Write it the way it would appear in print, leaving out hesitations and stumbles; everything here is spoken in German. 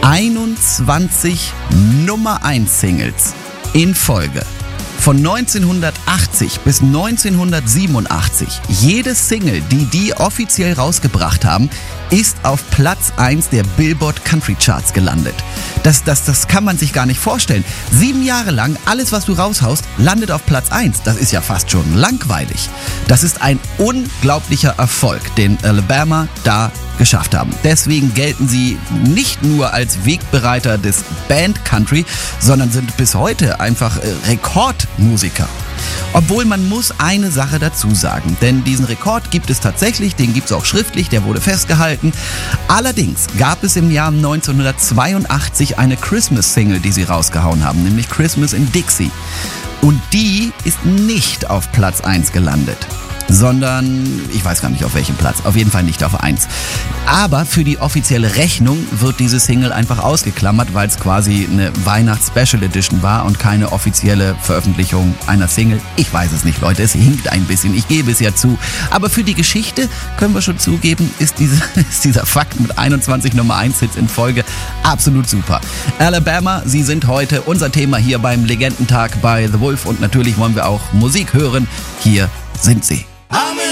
21 Nummer 1 Singles in Folge. Von 1980 bis 1987. Jede Single, die offiziell rausgebracht haben, ist auf Platz 1 der Billboard Country Charts gelandet. Das kann man sich gar nicht vorstellen. 7 Jahre lang, alles was du raushaust, landet auf Platz 1. Das ist ja fast schon langweilig. Das ist ein unglaublicher Erfolg, den Alabama da geschafft haben. Deswegen gelten sie nicht nur als Wegbereiter des Band Country, sondern sind bis heute einfach Rekordmusiker. Obwohl man muss eine Sache dazu sagen, denn diesen Rekord gibt es tatsächlich, den gibt es auch schriftlich, der wurde festgehalten. Allerdings gab es im Jahr 1982 eine Christmas-Single, die sie rausgehauen haben, nämlich Christmas in Dixie. Und die ist nicht auf Platz 1 gelandet, sondern ich weiß gar nicht auf welchem Platz, auf jeden Fall nicht auf 1. Aber für die offizielle Rechnung wird diese Single einfach ausgeklammert, weil es quasi eine Weihnachts-Special Edition war und keine offizielle Veröffentlichung einer Single. Ich weiß es nicht, Leute, es hinkt ein bisschen, ich gebe es ja zu. Aber für die Geschichte können wir schon zugeben, ist dieser Fakt mit 21 Nummer 1 Hits in Folge absolut super. Alabama, sie sind heute unser Thema hier beim Legendentag bei The Wolf und natürlich wollen wir auch Musik hören. Hier sind sie.